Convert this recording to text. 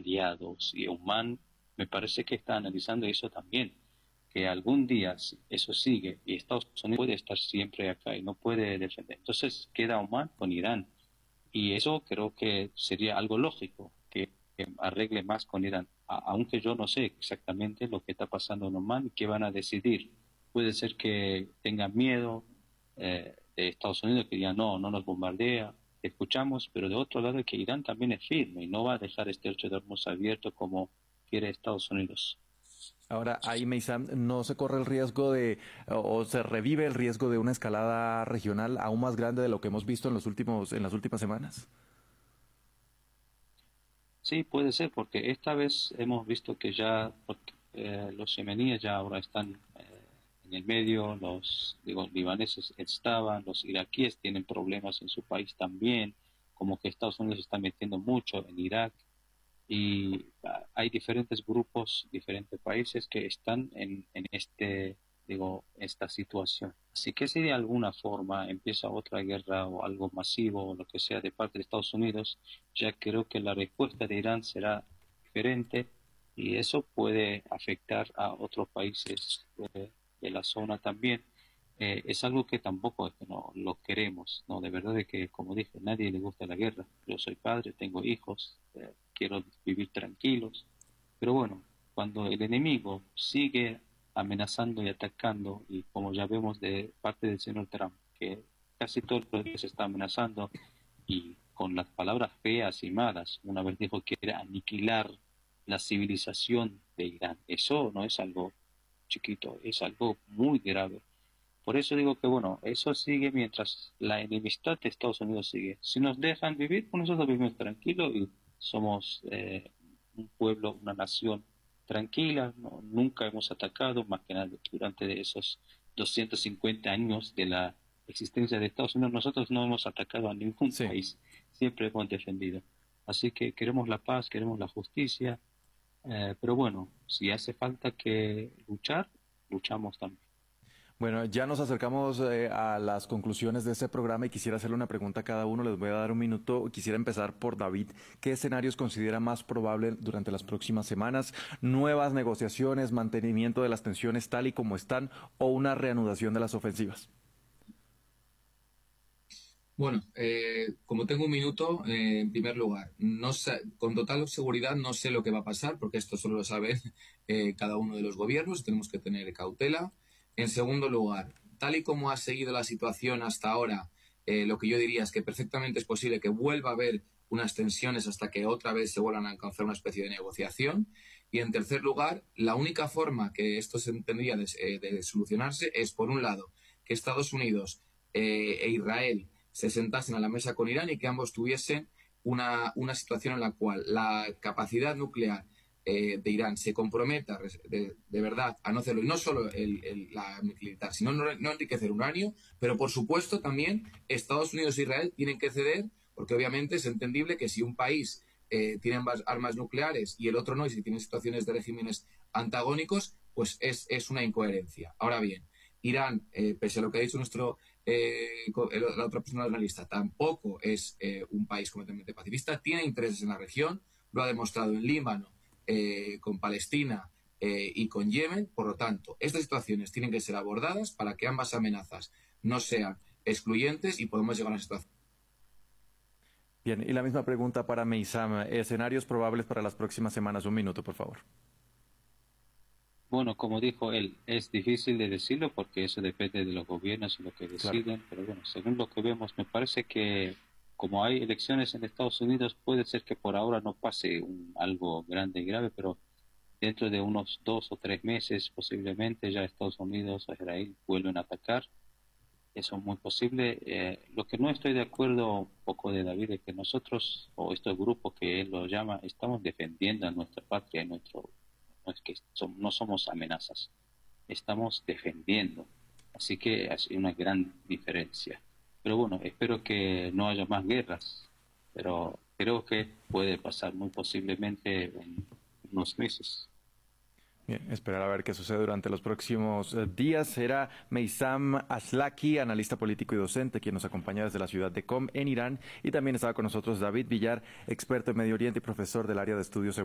aliados, y Oman me parece que está analizando eso también, que algún día si eso sigue y Estados Unidos puede estar siempre acá y no puede defender. Entonces queda Oman con Irán, y eso creo que sería algo lógico, que arregle más con Irán, aunque yo no sé exactamente lo que está pasando en Oman y qué van a decidir. Puede ser que tengan miedo de Estados Unidos, que digan no, no nos bombardea, escuchamos, pero de otro lado que Irán también es firme y no va a dejar este Estrecho de Hormuz abierto como quiere Estados Unidos. Ahora, ahí, Meissam, ¿no se corre el riesgo o se revive el riesgo de una escalada regional aún más grande de lo que hemos visto en las últimas semanas? Sí, puede ser, porque esta vez hemos visto que ya los yemeníes ya ahora están en el medio, los digo, libaneses estaban, los iraquíes tienen problemas en su país también, como que Estados Unidos se está metiendo mucho en Irak, y hay diferentes grupos, diferentes países que están en esta situación. Así que si de alguna forma empieza otra guerra o algo masivo o lo que sea de parte de Estados Unidos, ya creo que la respuesta de Irán será diferente, y eso puede afectar a otros países de la zona también. Es algo que tampoco es que no lo queremos, no, de verdad de que, como dije, a nadie le gusta la guerra. Yo soy padre, tengo hijos, quiero vivir tranquilos, pero bueno, cuando el enemigo sigue amenazando y atacando, y como ya vemos de parte del señor Trump, que casi todos los días está amenazando y con las palabras feas y malas, una vez dijo que era aniquilar la civilización de Irán. Eso no es algo chiquito, es algo muy grave. Por eso digo que, bueno, eso sigue mientras la enemistad de Estados Unidos sigue. Si nos dejan vivir, pues nosotros vivimos tranquilos y somos un pueblo, una nación tranquila, ¿no? Nunca hemos atacado, más que nada durante esos 250 años de la existencia de Estados Unidos. Nosotros no hemos atacado a ningún Sí. país, siempre hemos defendido. Así que queremos la paz, queremos la justicia, pero bueno, si hace falta que luchar, luchamos también. Bueno, ya nos acercamos a las conclusiones de este programa y quisiera hacerle una pregunta a cada uno. Les voy a dar un minuto. Quisiera empezar por David. ¿Qué escenarios considera más probable durante las próximas semanas? ¿Nuevas negociaciones, mantenimiento de las tensiones tal y como están o una reanudación de las ofensivas? Bueno, como tengo un minuto, en primer lugar, con total seguridad no sé lo que va a pasar, porque esto solo lo sabe cada uno de los gobiernos, tenemos que tener cautela. En segundo lugar, tal y como ha seguido la situación hasta ahora, lo que yo diría es que perfectamente es posible que vuelva a haber unas tensiones hasta que otra vez se vuelvan a alcanzar una especie de negociación. Y en tercer lugar, la única forma que esto se tendría de solucionarse es, por un lado, que Estados Unidos e Israel se sentasen a la mesa con Irán y que ambos tuviesen una situación en la cual la capacidad nuclear de Irán se comprometa de verdad a no hacerlo, y no solo la militar, sino no enriquecer uranio, pero por supuesto también Estados Unidos e Israel tienen que ceder, porque obviamente es entendible que si un país tiene armas nucleares y el otro no, y si tiene situaciones de regímenes antagónicos, pues es una incoherencia. Ahora bien, Irán, pese a lo que ha dicho la otra persona analista, tampoco es un país completamente pacifista, tiene intereses en la región, lo ha demostrado en Líbano, con Palestina y con Yemen. Por lo tanto, estas situaciones tienen que ser abordadas para que ambas amenazas no sean excluyentes y podamos llegar a una situación. Bien, y la misma pregunta para Meissam. Escenarios probables para las próximas semanas. Un minuto, por favor. Bueno, como dijo él, es difícil de decirlo porque eso depende de los gobiernos y lo que Claro. deciden, pero bueno, según lo que vemos, me parece que como hay elecciones en Estados Unidos, puede ser que por ahora no pase algo grande y grave, pero dentro de unos 2 o 3 meses posiblemente ya Estados Unidos o Israel vuelven a atacar. Eso es muy posible. Lo que no estoy de acuerdo un poco de David es que nosotros, o estos grupos que él lo llama, estamos defendiendo a nuestra patria, no es que no somos amenazas, estamos defendiendo. Así que hay una gran diferencia. Pero bueno, espero que no haya más guerras, pero creo que puede pasar muy posiblemente en unos meses. Bien, esperar a ver qué sucede durante los próximos días. Era Meissam Aslaki, analista político y docente, quien nos acompaña desde la ciudad de Qom, en Irán. Y también estaba con nosotros David Villar, experto en Medio Oriente y profesor del área de estudios